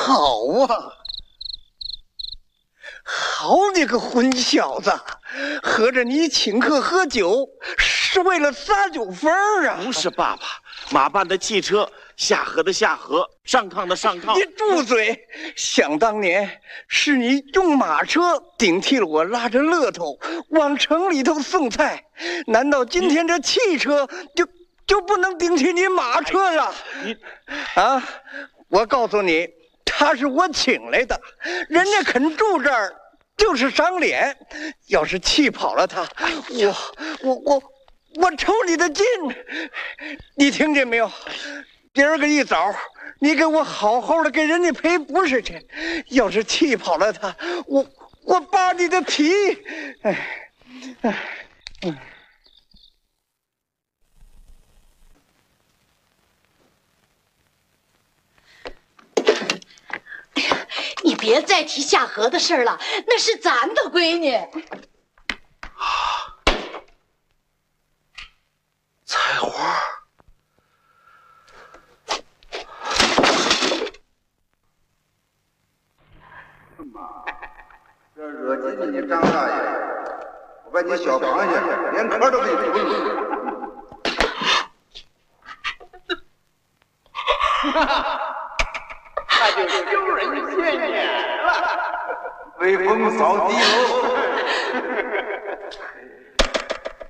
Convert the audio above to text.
好啊！好你个混小子，合着你请客喝酒是为了撒酒疯啊？ 不是爸爸，马办的汽车，下河的下河，上炕的上炕。 你住嘴！想当年是你用马车顶替了我拉着骆驼往城里头送菜，难道今天这汽车就不能顶替你马车了？啊！我告诉你，他是我请来的，人家肯住这儿就是赏脸。要是气跑了他，我抽你的筋！你听见没有？今儿个一早，你给我好好的给人家赔不是去。要是气跑了他，我扒你的皮！ 你别再提下河的事了，那是咱的闺女。 菜花， 这惹急你张大爷，我把你小螃蟹连壳都给你吞了。 哈哈。那就丢人现眼了， 威风扫地喽！